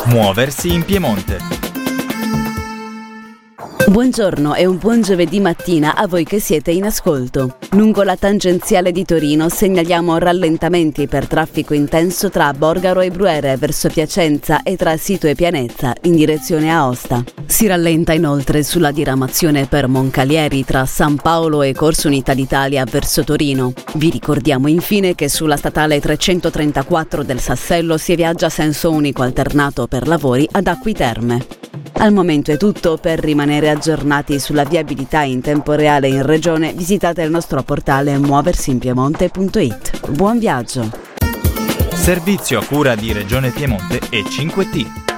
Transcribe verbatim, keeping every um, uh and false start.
Muoversi in Piemonte. Buongiorno e un buon giovedì mattina a voi che siete in ascolto. Lungo la tangenziale di Torino segnaliamo rallentamenti per traffico intenso tra Borgaro e Bruere verso Piacenza e tra Sito e Pianezza in direzione Aosta. Si rallenta inoltre sulla diramazione per Moncalieri tra San Paolo e Corso Unità d'Italia verso Torino. Vi ricordiamo infine che sulla statale trecentotrentaquattro del Sassello si viaggia a senso unico alternato per lavori ad Acqui Terme. Al momento è tutto. Per rimanere aggiornati sulla viabilità in tempo reale in regione, visitate il nostro portale muoversinpiemonte punto it. Buon viaggio! Servizio a cura di Regione Piemonte e cinque T.